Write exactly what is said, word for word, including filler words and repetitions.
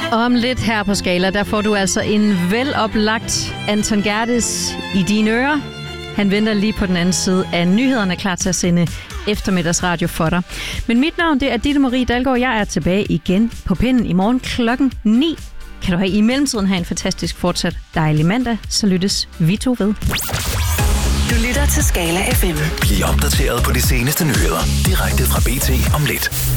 Om lidt her på Skala, der får du altså en veloplagt Anton Gerdes i dine ører. Han venter lige på den anden side af nyhederne, klar til at sende eftermiddagsradio for dig. Men mit navn, det er Ditte Marie Dalgaard. Jeg er tilbage igen på pinden i morgen klokken ni. Kan du have i mellemtiden have en fantastisk fortsat dejlig mandag, så lyttes vi to ved. Du lytter til Skala F M. Bliv opdateret på de seneste nyheder direkte fra B T om lidt.